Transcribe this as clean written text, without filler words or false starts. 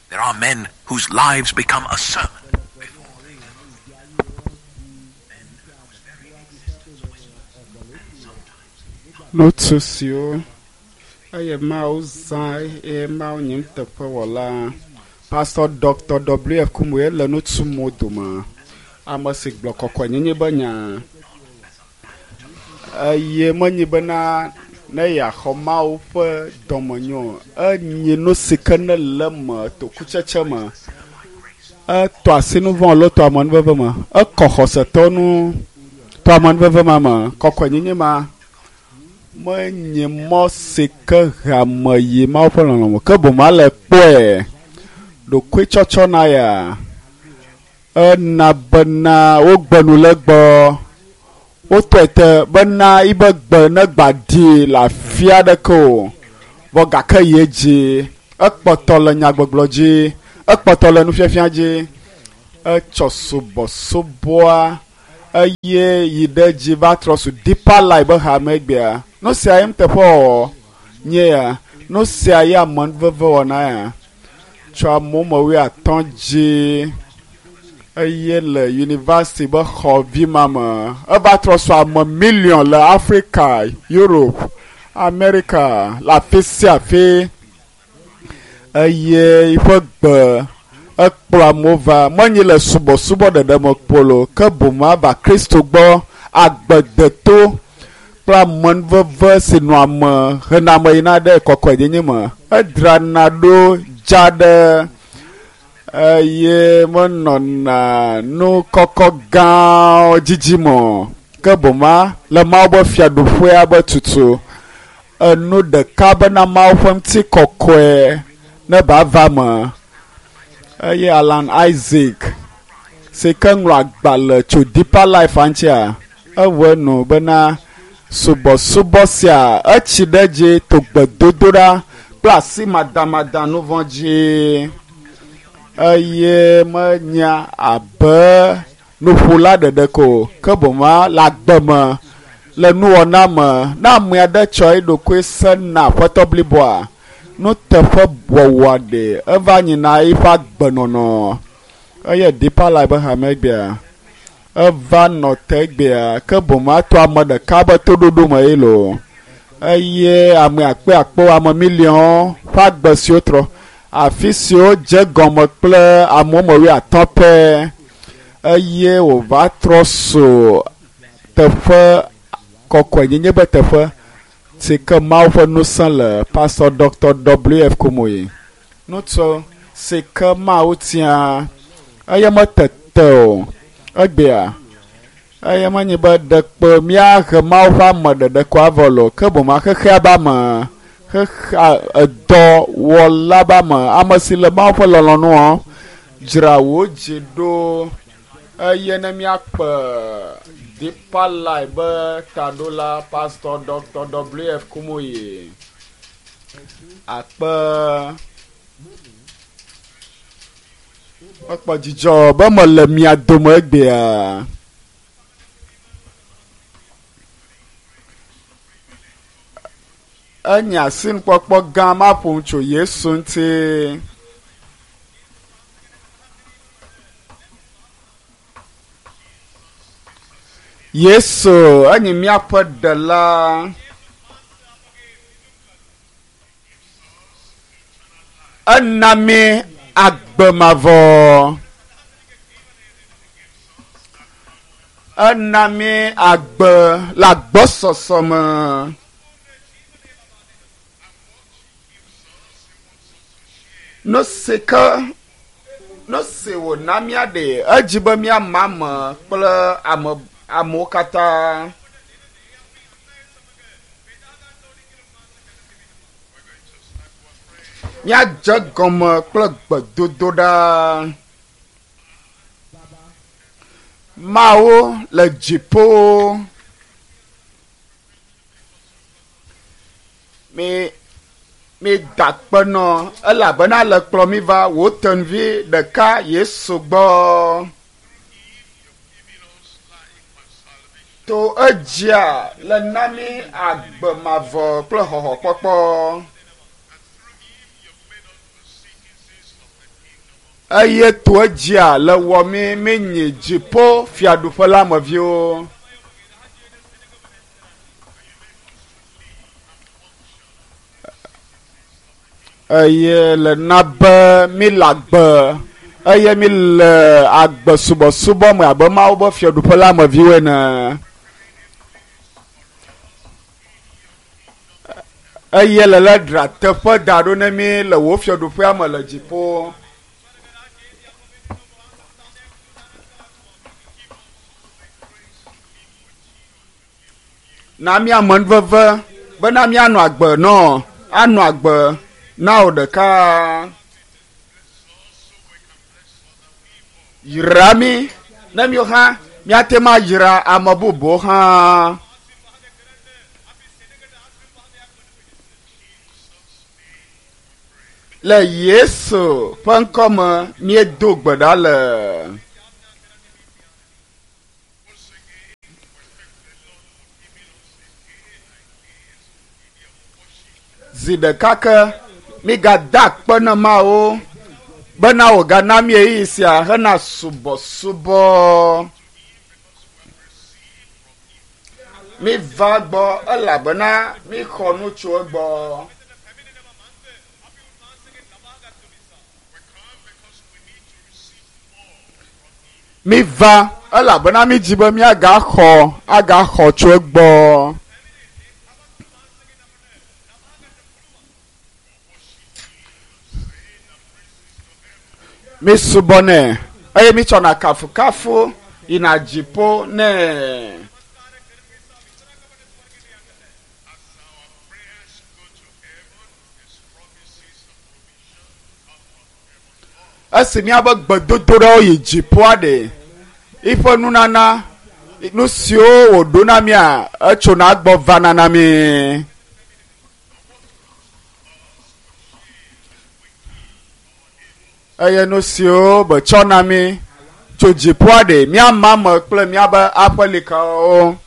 There are men whose lives become a sermon. N'otu si o eye mau zai mau nyim teƒe wɔla Pastor Dr. W.F. Kumuyi le n'otu mo dome ame si gblɔ kɔkɔenyenye be nya eye menyi bena ne yaxɔ Mawu ƒe dɔmenyo enyi nu si ke ne le me to kutsetse me etɔ asi nu vɔ lo tɔ amenuveve me ekɔ xɔsetɔ nu tɔ amenuveve ma me kɔkɔenyenye ma menye mɔ si ke hame yi Mawu ƒe lɔlɔ̃me ke bomo ale kpɔe ɖokui tsɔtsɔ na ya ena bena wogbe nu le gbɔ wotɔe te bena yibe gbe ne gbadi le afi aɖeke o vɔ gake ye dzi ekpɔtɔ le nyagbɔgblɔ dzi ekpɔtɔ le nufiafia dzi etsɔ subɔsubɔa eye yi ɖe dzi va trɔ su deeper life be hame gbea nu sia ye teƒe wɔ nye ya nu sia ye amenuveve wɔna ya tso amewo me 15 dzi eye le university be xɔ vi ma me eva trɔ su ame million le Africa, Europe, America le afi sia afi eye yiƒe gbe ekplɔ amewo va menyi le subɔsubɔ ɖeɖe me kpolo ke bomo ava Kristo gbɔ agbedeto kple amenuveve si nɔ ame hena ame yina ɖe kɔkɔenyenye me edrana ɖo dza ɖe eye menɔna nu kɔkɔ gãwo dzidzime o ke bomo le Mawu be fiaɖuƒea be tutu enu ɖeka bena Mawu ƒe ŋutikɔkɔe ne bava me eye Alan Isaac si ke ŋlɔ agbalẽ tso Deeper Life ŋutia ewɔe nu bena subɔsubɔ sia etsi ɖe dzi to gbedodoɖa kple asi madamada nu vɔ dzi eye menya abe nuƒola ɖeɖe ko ke bomo le agbe me le nuwɔna me ne ame aɖe tsɔ eɖokui sena aƒetɔ bliboa nuteƒe wɔwɔ ɖe eva nyina yiƒe agbenɔnɔ eye Deeper Life be hame gbea eva nɔ te gbea ke bomo ato ame ɖeka be toɖoɖo me ye lo eye ame akpe ame million ƒe agbe siwo trɔ afi siwo dze gɔme kple amewo me 15 pɛ eye wòva trɔ so teƒe kɔkɔenyenye be teƒe si ke Mawu ƒe ŋusẽ le Pastor Dr. W.F. Kumuyi nutso si ke Mawu tia eye metete o egbea eye menyi be ɖekpe míahe Mawu ƒe ame ɖeɖe ko avɔ lo ke bomo xexea be ame edɔ wɔla be ame si le Mawu ƒe lɔlɔ̃nua dzra wo dzi ɖo eye ne míakpe Deeper Life be taɖola Pastor Dr. W.F. Kumuyi akpe mekpɔ dzidzɔ be mele mia dome egbea enye asinukpɔkpɔ gã ma ƒom tso Yesu ŋuti Yesu enyi míaƒe ɖela ena mi agbe mavɔ ena mi agbe le agbɔsɔsɔ me nu si wòna mía ɖe edzi be míama ame kple amewo katã míadze gɔme kple gbedodoɖa Mawu le dziƒo mi da kpenɔ elabena le kplɔ mi va wò tenuvi ɖeka Yesu gbɔ to edzia le nami agbe mavɔ kple xɔxɔkpɔkpɔ eye to dzia le wɔ mi nyi dziƒo fiaɖuƒe la me viwo. Eye le na be mi le agbe eye mi le agbe subɔsubɔ me abe mawo be fiaɖuƒe la me viwo ene. Eye le ɖra teƒe da ɖo ne mi le wo fiaɖuƒea me le dziƒo. Na miame nuveve bena mianɔ agbe nɔ anɔ agbe na wo ɖeka. Yra mi ne miwo hã miate ma yra ame bubuwo hã. Le Yesu ƒe ŋkɔ me miedo gbe ɖa le. Zi ɖeka ke migada akpe ne mawo bena wògana mie yi sia hena subɔsubɔ. Mi va gbɔ elabena mi xɔ nu tso egbɔ. Mi va elabena mi dzi be agaxɔ tso egbɔ. Mi subɔ nɛ eye mi tsɔna kafukafu yina dziƒo nɛ. Esi miabe gbedodoɖawo yi dziƒoa ɖe iƒe nunana nu siwo wòɖo na mia etsona gbɔ vana na mi. Eye nu siwo betsɔ na mi tso dziƒoa ɖe miama me kple miabe aƒelikawo.